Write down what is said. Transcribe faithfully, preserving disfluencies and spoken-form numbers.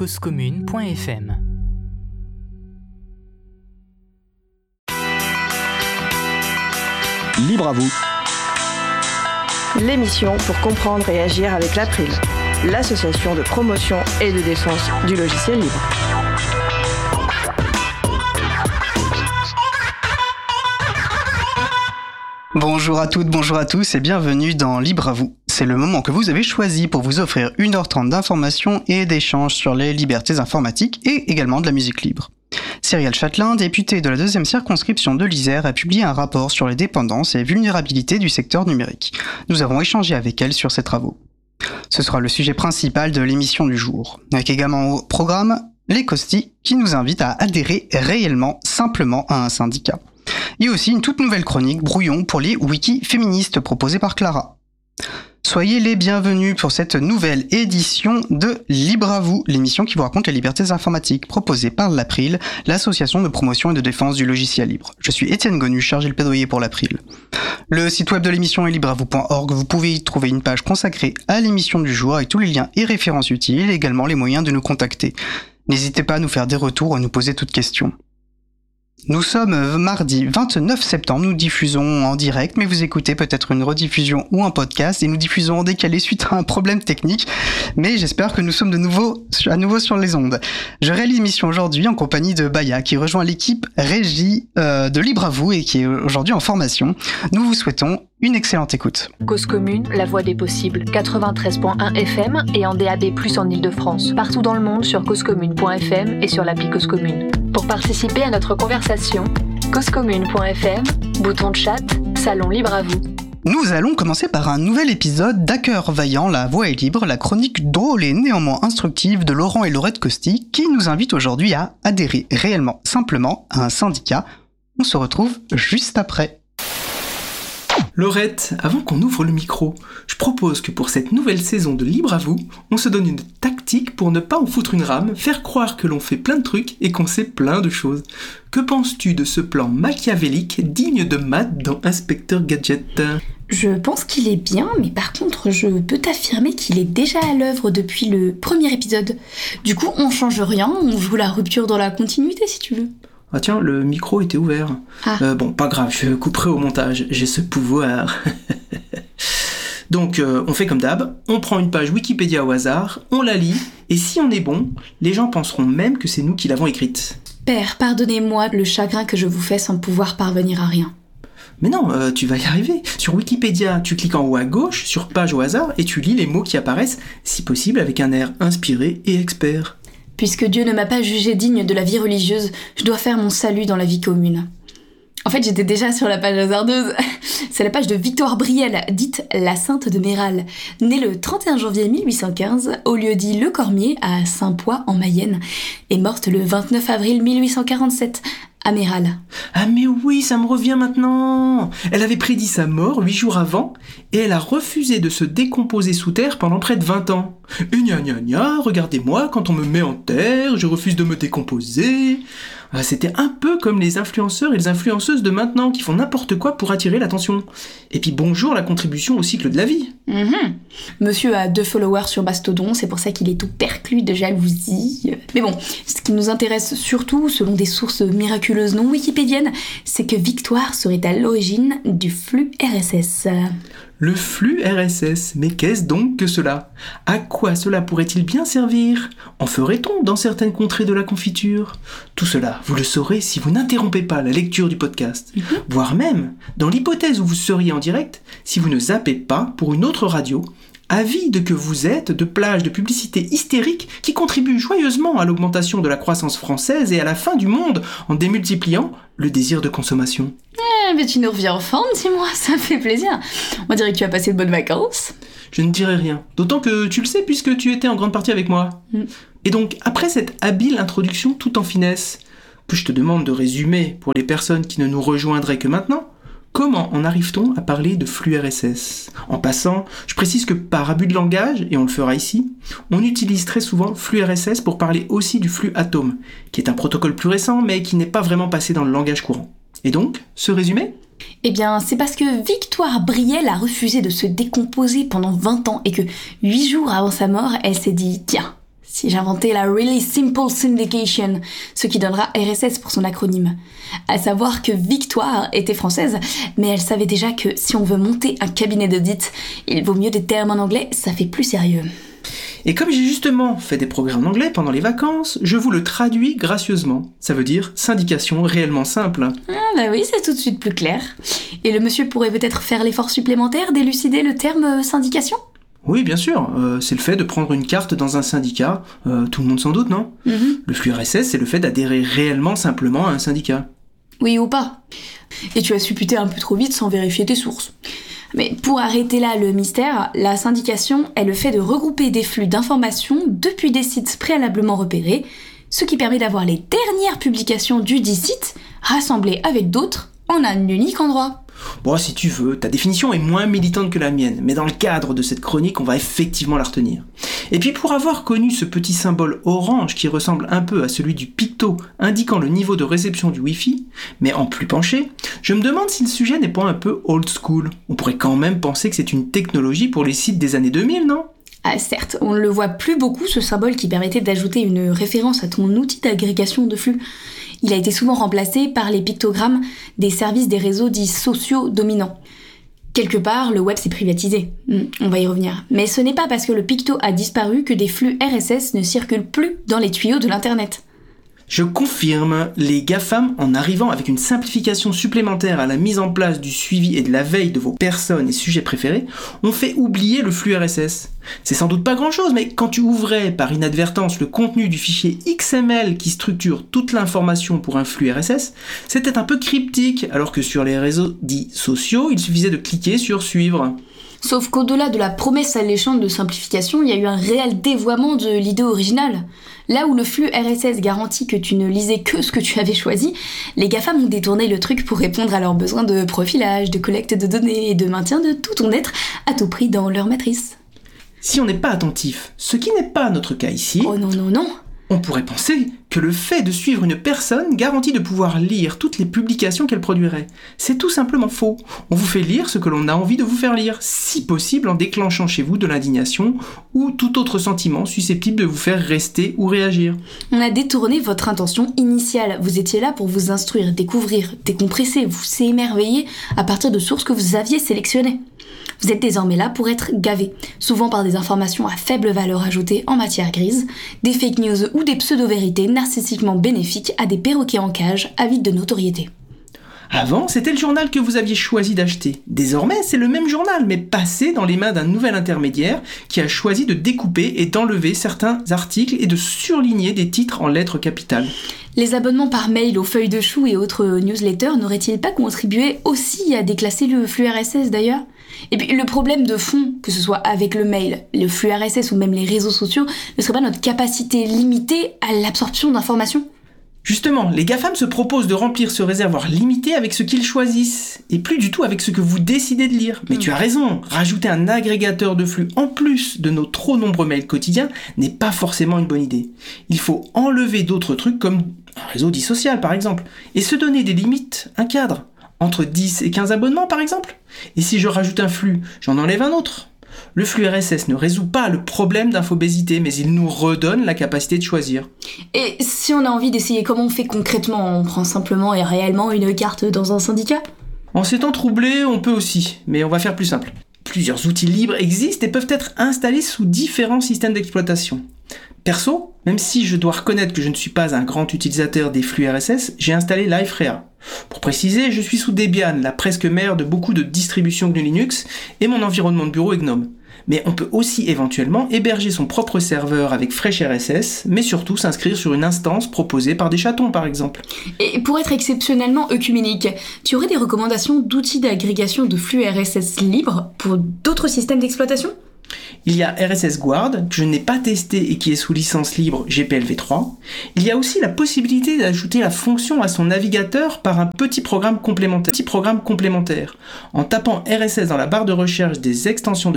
cause commune point f m. Libre à vous. L'émission pour comprendre et agir avec l'April, l'association de promotion et de défense du logiciel libre. Bonjour à toutes, bonjour à tous et bienvenue dans Libre à vous. C'est le moment que vous avez choisi pour vous offrir une heure trente d'informations et d'échanges sur les libertés informatiques et également de la musique libre. Cyrielle Châtelain, députée de la deuxième circonscription de l'Isère, a publié un rapport sur les dépendances et vulnérabilités du secteur numérique. Nous avons échangé avec elle sur ces travaux. Ce sera le sujet principal de l'émission du jour, avec également au programme les Costi qui nous invitent à adhérer réellement, simplement à un syndicat. Et aussi une toute nouvelle chronique brouillon pour les wikis féministes proposée par Clara. Soyez les bienvenus pour cette nouvelle édition de Libre à vous, l'émission qui vous raconte les libertés informatiques proposée par l'April, l'association de promotion et de défense du logiciel libre. Je suis Étienne Gonu, chargé de plaidoyer pour l'April. Le site web de l'émission est libre à vous point org, vous pouvez y trouver une page consacrée à l'émission du jour avec tous les liens et références utiles et également les moyens de nous contacter. N'hésitez pas à nous faire des retours ou à nous poser toutes questions. Nous sommes mardi vingt-neuf septembre, nous diffusons en direct, mais vous écoutez peut-être une rediffusion ou un podcast, et nous diffusons en décalé suite à un problème technique, mais j'espère que nous sommes de nouveau, à nouveau sur les ondes. Je réalise l'émission aujourd'hui en compagnie de Baya, qui rejoint l'équipe régie euh, de Libre à vous et qui est aujourd'hui en formation. Nous vous souhaitons une excellente écoute. Cause commune, la voix des possibles, quatre-vingt-treize virgule un F M et en D A B plus, en Ile-de-France. Partout dans le monde sur cause commune point f m et sur l'appli Cause Commune. Pour participer à notre conversation, cause commune point f m, bouton de chat, salon Libre à vous. Nous allons commencer par un nouvel épisode d'Hacker Vaillant, la voix est libre, la chronique drôle et néanmoins instructive de Laurent et Laurette Costi, qui nous invite aujourd'hui à adhérer réellement, simplement à un syndicat. On se retrouve juste après. Laurette, avant qu'on ouvre le micro, je propose que pour cette nouvelle saison de Libre à vous, on se donne une tactique pour ne pas en foutre une rame, faire croire que l'on fait plein de trucs et qu'on sait plein de choses. Que penses-tu de ce plan machiavélique digne de Matt dans Inspecteur Gadget ? Je pense qu'il est bien, mais par contre, je peux t'affirmer qu'il est déjà à l'œuvre depuis le premier épisode. Du coup, on change rien, on joue la rupture dans la continuité si tu veux. Ah tiens, le micro était ouvert. Ah. Euh, bon, pas grave, je couperai au montage, j'ai ce pouvoir. Donc, euh, on fait comme d'hab, on prend une page Wikipédia au hasard, on la lit, et si on est bon, les gens penseront même que c'est nous qui l'avons écrite. Père, pardonnez-moi le chagrin que je vous fais sans pouvoir parvenir à rien. Mais non, euh, tu vas y arriver. Sur Wikipédia, tu cliques en haut à gauche, sur page au hasard, et tu lis les mots qui apparaissent, si possible avec un air inspiré et expert. Puisque Dieu ne m'a pas jugé digne de la vie religieuse, je dois faire mon salut dans la vie commune. En fait, j'étais déjà sur la page hasardeuse. C'est la page de Victoire Brielle, dite la Sainte de Méral, née le trente et un janvier mille huit cent quinze au lieu-dit Le Cormier à Saint-Poix en Mayenne, et morte le vingt-neuf avril mille huit cent quarante-sept à Méral. Ah mais oui, ça me revient maintenant. Elle avait prédit sa mort huit jours avant, et elle a refusé de se décomposer sous terre pendant près de vingt ans. Et gna gna gna, regardez-moi, quand on me met en terre, je refuse de me décomposer. Ah, c'était un peu comme les influenceurs et les influenceuses de maintenant qui font n'importe quoi pour attirer l'attention. Et puis bonjour la contribution au cycle de la vie. Mmh. Monsieur a deux followers sur Mastodon, c'est pour ça qu'il est tout perclus de jalousie. Mais bon, ce qui nous intéresse surtout, selon des sources miraculeuses non wikipédiennes, c'est que Victoire serait à l'origine du flux R S S. Le flux R S S, mais qu'est-ce donc que cela ? À quoi cela pourrait-il bien servir ? En ferait-on dans certaines contrées de la confiture ? Tout cela, vous le saurez si vous n'interrompez pas la lecture du podcast. Mm-hmm. Voire même, dans l'hypothèse où vous seriez en direct, si vous ne zappez pas pour une autre radio, avide que vous êtes de plages de publicité hystériques qui contribuent joyeusement à l'augmentation de la croissance française et à la fin du monde en démultipliant le désir de consommation. Eh, mais tu nous reviens en forme, dis-moi, ça me fait plaisir. On dirait que tu as passé de bonnes vacances. Je ne dirai rien, d'autant que tu le sais puisque tu étais en grande partie avec moi. Mm. Et donc, après cette habile introduction tout en finesse, que je te demande de résumer pour les personnes qui ne nous rejoindraient que maintenant, comment en arrive-t-on à parler de flux R S S ? En passant, je précise que par abus de langage, et on le fera ici, on utilise très souvent flux R S S pour parler aussi du flux Atom, qui est un protocole plus récent mais qui n'est pas vraiment passé dans le langage courant. Et donc, ce résumé ? Eh bien, c'est parce que Victoire Brielle a refusé de se décomposer pendant vingt ans et que huit jours avant sa mort, elle s'est dit « Tiens, Si j'inventais la Really Simple Syndication, ce qui donnera R S S pour son acronyme. À savoir que Victoire était française, mais elle savait déjà que si on veut monter un cabinet d'audit, il vaut mieux des termes en anglais, ça fait plus sérieux. Et comme j'ai justement fait des progrès en anglais pendant les vacances, je vous le traduis gracieusement. Ça veut dire syndication réellement simple. Ah bah oui, c'est tout de suite plus clair. Et le monsieur pourrait peut-être faire l'effort supplémentaire d'élucider le terme euh, syndication ? Oui, bien sûr, euh, c'est le fait de prendre une carte dans un syndicat, euh, tout le monde sans doute, non ? Mm-hmm. Le flux R S S, c'est le fait d'adhérer réellement simplement à un syndicat. Oui ou pas. Et tu as supputé un peu trop vite sans vérifier tes sources. Mais pour arrêter là le mystère, la syndication est le fait de regrouper des flux d'informations depuis des sites préalablement repérés, ce qui permet d'avoir les dernières publications du dit site rassemblées avec d'autres en un unique endroit. Bon, si tu veux, ta définition est moins militante que la mienne, mais dans le cadre de cette chronique, on va effectivement la retenir. Et puis pour avoir connu ce petit symbole orange qui ressemble un peu à celui du picto indiquant le niveau de réception du Wi-Fi, mais en plus penché, je me demande si le sujet n'est pas un peu old school. On pourrait quand même penser que c'est une technologie pour les sites des années deux mille, non ? Ah certes, on ne le voit plus beaucoup, ce symbole qui permettait d'ajouter une référence à ton outil d'agrégation de flux. Il a été souvent remplacé par les pictogrammes des services des réseaux dits sociaux dominants. Quelque part, le web s'est privatisé. On va y revenir. Mais ce n'est pas parce que le picto a disparu que des flux R S S ne circulent plus dans les tuyaux de l'internet. Je confirme, les GAFAM, en arrivant avec une simplification supplémentaire à la mise en place du suivi et de la veille de vos personnes et sujets préférés, ont fait oublier le flux R S S. C'est sans doute pas grand-chose, mais quand tu ouvrais par inadvertance le contenu du fichier X M L qui structure toute l'information pour un flux R S S, c'était un peu cryptique, alors que sur les réseaux dits sociaux, il suffisait de cliquer sur « Suivre ». Sauf qu'au-delà de la promesse alléchante de simplification, il y a eu un réel dévoiement de l'idée originale. Là où le flux R S S garantit que tu ne lisais que ce que tu avais choisi, les GAFAM ont détourné le truc pour répondre à leurs besoins de profilage, de collecte de données et de maintien de tout ton être à tout prix dans leur matrice. Si on n'est pas attentif, ce qui n'est pas notre cas ici... Oh non, non, non. On pourrait penser que le fait de suivre une personne garantit de pouvoir lire toutes les publications qu'elle produirait. C'est tout simplement faux. On vous fait lire ce que l'on a envie de vous faire lire, si possible en déclenchant chez vous de l'indignation ou tout autre sentiment susceptible de vous faire rester ou réagir. On a détourné votre intention initiale. Vous étiez là pour vous instruire, découvrir, décompresser, vous émerveiller à partir de sources que vous aviez sélectionnées. Vous êtes désormais là pour être gavé, souvent par des informations à faible valeur ajoutée en matière grise, des fake news ou des pseudo-vérités narcissiquement bénéfiques à des perroquets en cage avides de notoriété. Avant, c'était le journal que vous aviez choisi d'acheter. Désormais, c'est le même journal, mais passé dans les mains d'un nouvel intermédiaire qui a choisi de découper et d'enlever certains articles et de surligner des titres en lettres capitales. Les abonnements par mail aux feuilles de chou et autres newsletters n'auraient-ils pas contribué aussi à déclasser le flux R S S d'ailleurs ? Et puis le problème de fond, que ce soit avec le mail, le flux R S S ou même les réseaux sociaux, ne serait pas notre capacité limitée à l'absorption d'informations ? Justement, les GAFAM se proposent de remplir ce réservoir limité avec ce qu'ils choisissent, et plus du tout avec ce que vous décidez de lire. Mais mmh. tu as raison, rajouter un agrégateur de flux en plus de nos trop nombreux mails quotidiens n'est pas forcément une bonne idée. Il faut enlever d'autres trucs comme un réseau dit social par exemple, et se donner des limites, un cadre, entre dix et quinze abonnements par exemple. Et si je rajoute un flux, j'en enlève un autre. Le flux R S S ne résout pas le problème d'infobésité, mais il nous redonne la capacité de choisir. Et si on a envie d'essayer comment on fait concrètement, on prend simplement et réellement une carte dans un syndicat ? En ces temps troublés, on peut aussi, mais on va faire plus simple. Plusieurs outils libres existent et peuvent être installés sous différents systèmes d'exploitation. Perso, même si je dois reconnaître que je ne suis pas un grand utilisateur des flux R S S, j'ai installé Liferea. Pour préciser, je suis sous Debian, la presque mère de beaucoup de distributions G N U Linux, et mon environnement de bureau est GNOME. Mais on peut aussi éventuellement héberger son propre serveur avec FreshRSS, mais surtout s'inscrire sur une instance proposée par des chatons par exemple. Et pour être exceptionnellement œcuménique, tu aurais des recommandations d'outils d'agrégation de flux R S S libres pour d'autres systèmes d'exploitation ? Il y a R S S Guard, que je n'ai pas testé et qui est sous licence libre G P L v trois. Il y a aussi la possibilité d'ajouter la fonction à son navigateur par un petit programme complémentaire. Petit programme complémentaire. En tapant R S S dans la barre de recherche des extensions de